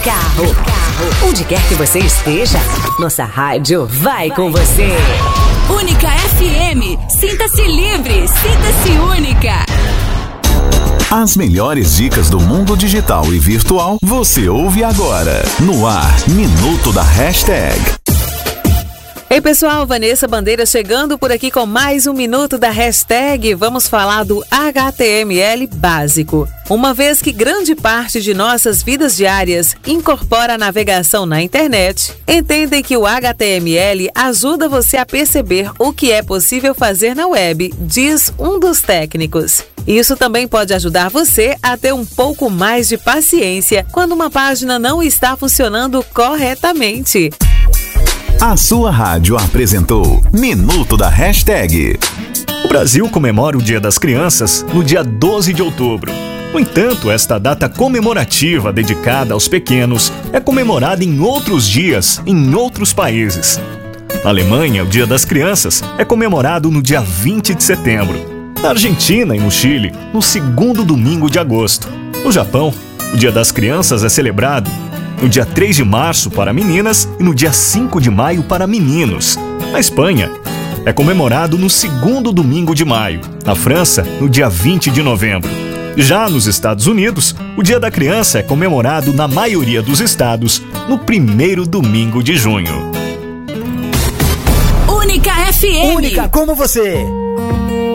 carro. Onde quer que você esteja, nossa rádio vai com você. Única FM. Sinta-se livre, sinta-se única. As melhores dicas do mundo digital e virtual você ouve agora. No ar, Minuto da Hashtag. Ei pessoal, Vanessa Bandeira chegando por aqui com mais um Minuto da Hashtag. Vamos falar do HTML básico. Uma vez que grande parte de nossas vidas diárias incorpora a navegação na internet, entendem que o HTML ajuda você a perceber o que é possível fazer na web, diz um dos técnicos. Isso também pode ajudar você a ter um pouco mais de paciência quando uma página não está funcionando corretamente. A sua rádio apresentou Minuto da Hashtag. O Brasil comemora o Dia das Crianças no dia 12 de outubro. No entanto, esta data comemorativa dedicada aos pequenos é comemorada em outros dias, em outros países. Na Alemanha, o Dia das Crianças é comemorado no dia 20 de setembro. Na Argentina e no Chile, no segundo domingo de agosto. No Japão, o Dia das Crianças é celebrado no dia 3 de março para meninas e no dia 5 de maio para meninos. Na Espanha, é comemorado no segundo domingo de maio. Na França, no dia 20 de novembro. Já nos Estados Unidos, o Dia da Criança é comemorado na maioria dos estados no primeiro domingo de junho. Única FM. Única como você.